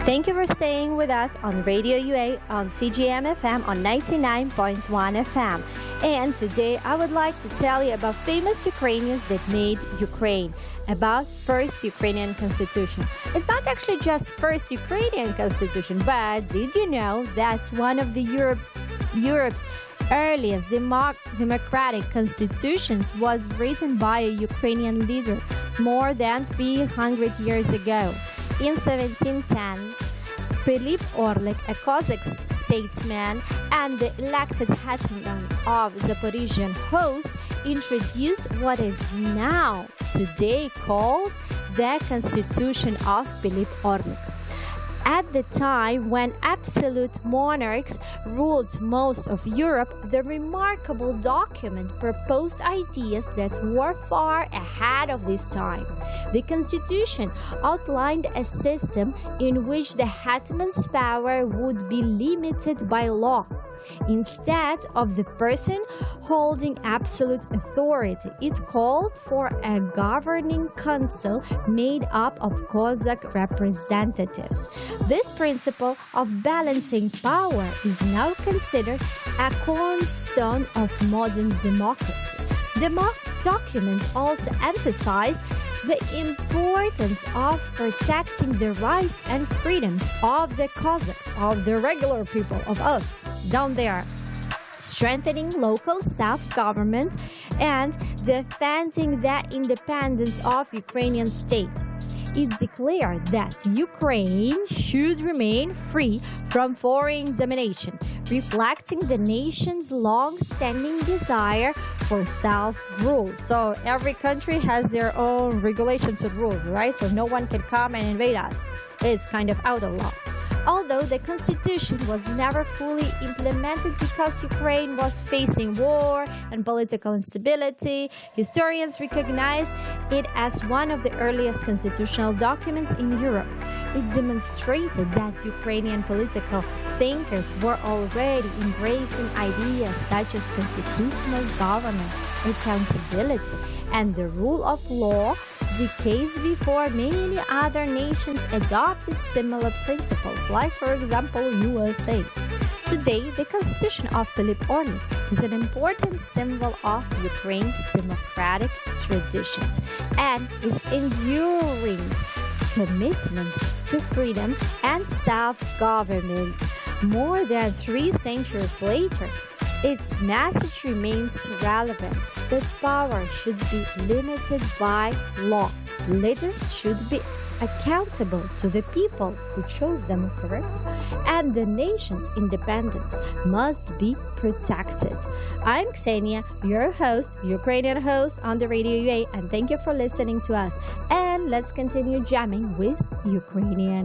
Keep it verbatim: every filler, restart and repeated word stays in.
Thank you for staying with us on Radio U A on C G M F M on ninety-nine point one F M. And today I would like to tell you about famous Ukrainians that made Ukraine, about first Ukrainian constitution. It's not actually just first Ukrainian constitution, but did you know that's one of the Europe, Europe's earliest democ democratic constitutions was written by a Ukrainian leader more than three hundred years ago. In seventeen ten, Pilip Orlik, a Cossack statesman and the elected hetman of Zaporizhian Host, introduced what is now today called the Constitution of Pilip Orlik. At the time when absolute monarchs ruled most of Europe, the remarkable document proposed ideas that were far ahead of this time. The constitution outlined a system in which the hetman's power would be limited by law. Instead of the person holding absolute authority, it called for a governing council made up of Cossack representatives. This principle of balancing power is now considered a cornerstone of modern democracy. The document also emphasized the importance of protecting the rights and freedoms of the Cossacks, of the regular people, of us down there, strengthening local self-government and defending the independence of Ukrainian state. It declared that Ukraine should remain free from foreign domination, reflecting the nation's long-standing desire for self-rule. So every country has their own regulations and rules, right? So no one can come and invade us. It's kind of out of law. Although the constitution was never fully implemented because Ukraine was facing war and political instability, historians recognize it as one of the earliest constitutional documents in Europe. It demonstrated that Ukrainian political thinkers were already embracing ideas such as constitutional government, accountability, and the rule of law decades before many other nations adopted similar principles, like, for example, U S A. Today, the Constitution of Pilip Orlik is an important symbol of Ukraine's democratic traditions and its enduring commitment to freedom and self-government. More than three centuries later, its message remains relevant that power should be limited by law. Leaders should be accountable to the people who chose them, correct? And the nation's independence must be protected. I'm Ksenia, your host, Ukrainian host on the Radio U A, and thank you for listening to us. And let's continue jamming with Ukrainian.